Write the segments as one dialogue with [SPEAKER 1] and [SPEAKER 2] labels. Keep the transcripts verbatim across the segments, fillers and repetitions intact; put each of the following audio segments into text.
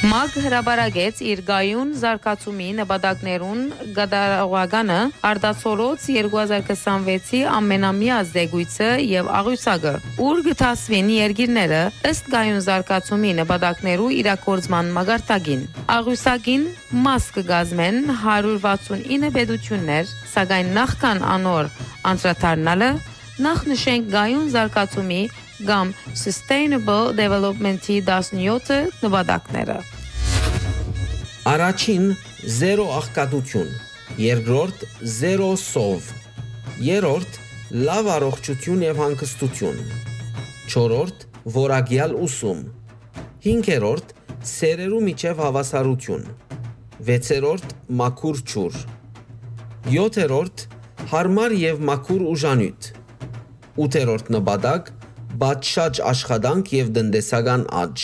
[SPEAKER 1] ՄԱԳ հրաբարագեց իր գայուն զարգացումի նպատակներուն գդարողականը արտացոլոց երկու հազար քսանվեցի ամենամյա զեկույցը եւ աղյուսակը, ուր գտասվին երկիրները ըստ գայուն զարգացումի նպատակներու իրագործման մագարտակին։ Աղյուսակին մաս կգազմեն հարյուր վաթսունինը պետություններ, սակայն նախքան անոր անդրադառնալը նախ նշենք գայուն զարգացումի կամ Sustainable Development-ի տասնյոթ նպատակները։
[SPEAKER 2] Առաջին զերո աղքատություն, երկրորդ զերո սով, երրորդ լավ առողջություն եւ հանգստություն, չորրորդ որակյալ ուսում, հինգերորդ սերերու միջև հավասարություն, վեցերորդ մաքուր ջուր, յոթերորդ հարմար եւ մաքուր ուժանյութ, ութերորդ նպատակ բաճշաճ աշխատանք եւ տնտեսական աճ,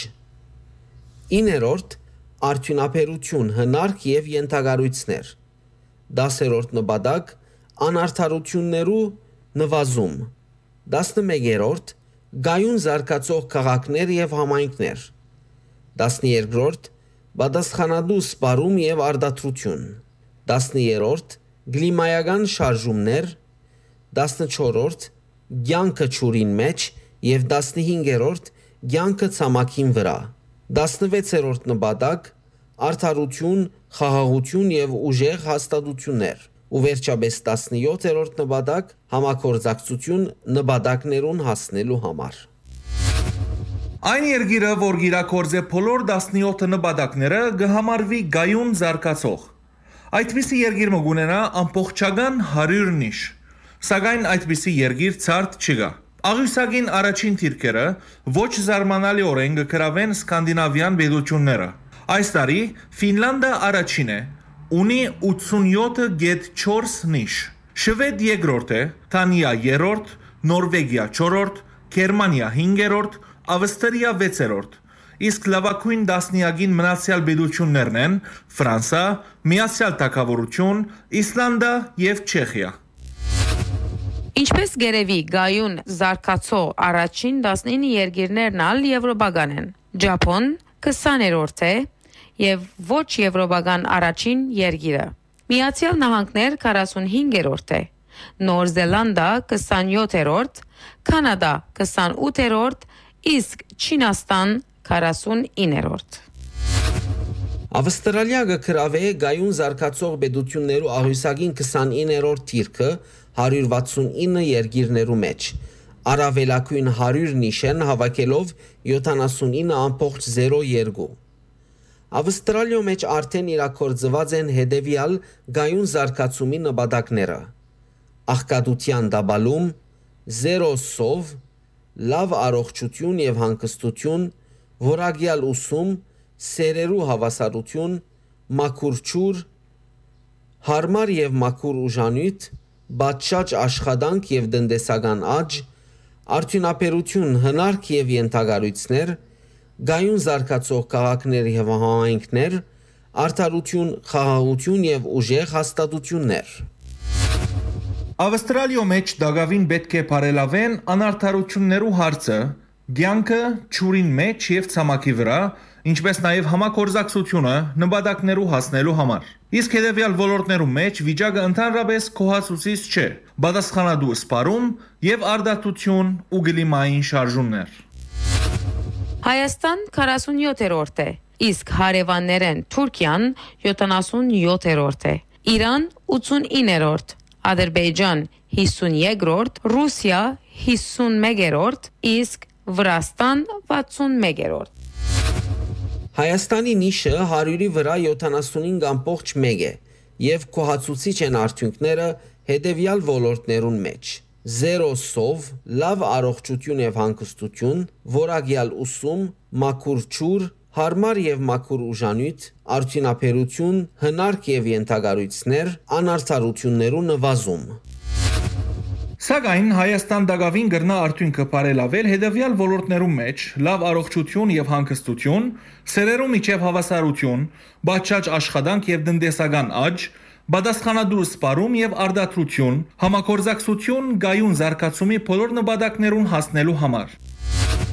[SPEAKER 2] իններորդ արդյունաբերություն, հնարք եւ ենթակառույցներ, դասերորդ նպատակ անարդարություններու նվազում, տասնմեկերորդ գայուն զարգացող քաղաքներ եւ համայնքներ, տասներկրորդ պատասխանատու սպառում եւ արտադրություն, տասներորդ կլիմայական շարժումներ, տասնչորրորդ կյանքը ջուրին մեջ եւ տասնհինգերորդ կյանքը ցամաքին վրա, տասնվեցերորդ նպատակ արդարություն, խաղաղություն եւ ուժեղ հաստատություններ, ու վերջապես տասնյոթերորդ նպատակ համագործակցություն նպատակներուն հասնելու համար։
[SPEAKER 3] Այն երկիրը, որ գիրակորձե բոլոր տասնյոթ նպատակները, կհամարվի գայուն զարգացող։ Այդպիսի երկիր մը գունենա ամբողջական հարյուր նիշ, սակայն այդպիսի երկիր ցարտ չկա։ Աղյուսակին առաջին թիրքերը ոչ զարմանալիորեն կգրավեն սկանդինավյան պետությունները։ Այս տարի Ֆինլանդը առաջին է, ունի ութսունյոթ գետ չորս նիշ, Շվեդ երկրորդ է, Դանիա երրորդ, Նորվեգիա չորրորդ, Գերմանիա հինգերորդ, Ավստրիա վեցերորդ, իսկ լավագույն տասնյակին մնացյալ պետություններն են Ֆրանսա, Միացյալ Թագավորություն, Իսլանդա եւ Չեխիա։
[SPEAKER 1] Ինչպես գերեվի գայուն զարգացող առաջին տասնինը երկիրներն ալ եվրոպական են։ Ճապոն քսաներորդ է եւ ոչ եվրոպական առաջին երկիրը։ Միացյալ Նահանգներ քառասունհինգերորդ է։ Նոր Զելանդա քսանյոթերորդ, Կանադա քսանութերորդ, իսկ Չինաստան քառասունիններորդ։
[SPEAKER 2] Ավստրալիա կգրավե գայուն զարգացող պետություններու աղյուսակին քսանիններորդ թիրքը հարյուր վաթսունինը երկիրներու մեջ, առավելագույն հարյուր նիշեն հավաքելով յոթանասունինը ամբողջ զերո երկու։ Ավստրալիո մեջ արդեն իրագործված են հետևյալ գայուն զարգացումի նպատակները՝ աղքատության դաբալում, զերո սով, լավ առողջություն եւ հանգստություն, որակյալ ուսում, սերերու հավասարություն, մաքուր ջուր, հարմար եւ մաքուր ուժանյութ, բաճշաճ աշխատանք եւ տնտեսական աճ, արդյունաբերություն, հնարք եւ ենթակառույցներ, գայուն զարգացող քաղաքներ եւ համայնքներ, արդարություն, խաղաղություն եւ ուժեղ հաստատություններ։
[SPEAKER 3] Ավստրալիո մեջ դակավին պետք է բարելավեն անարդարություններու հարցը, կյանքը ջուրին մեջ եւ ցամաքի վրա, ինչպես նաև համագործակցությունը նպատակներու հասնելու համար։ Իսկ հետևյալ ոլորտներու մեջ վիճակը ընդհանրապես գոհացուցիչ չէ՝ պատասխանատու սպառում եւ արտադրություն ու կլիմային շարժումներ։
[SPEAKER 1] Հայաստան քառասունյոթերորդ է, իսկ հարևաններեն Թուրքիան յոթանասունյոթերորդ է, Իրան ութսունիններորդ, Ադրբեջան հիսունյոթերորդ, Ռուսիա հիսունմեկերորդ, իսկ Վրաստան վաթսունմեկերորդ։
[SPEAKER 2] Հայաստանի նիշը հարյուրի վրա յոթանասունհինգ ամբողջ մեկ է եւ գոհացուցիչ են արդյունքները հետևյալ ոլորտներուն մեջ՝ զերո սով, լավ առողջություն եւ հանգստություն, որակյալ ուսում, մաքուր ջուր, հարմար եւ մաքուր ուժանյութ, արդյունաբերություն, հնարք եւ ենթակառույցներ, անարդարություններու նվազում։
[SPEAKER 3] Սակայն Հայաստան դակավին գրնա արդյունքը բարելավել հետևյալ ոլորտներու մեջ՝ լավ առողջություն եւ հանգստություն, սերերու միջև հավասարություն, բաճշաճ աշխատանք եւ տնտեսական աճ, պատասխանատու սպառում եւ արտադրություն, համագործակցություն գայուն զարգացումի բոլոր նպատակներուն հասնելու համար։